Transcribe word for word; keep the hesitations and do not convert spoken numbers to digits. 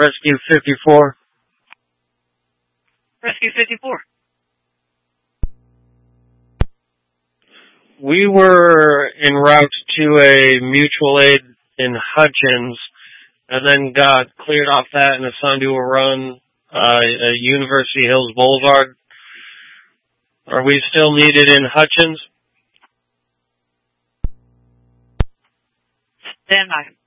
Rescue fifty-four. Rescue fifty-four. We were en route to a mutual aid in Hutchins, and then got cleared off that and assigned to a run uh, at University Hills Boulevard. Are we still needed in Hutchins? Stand by.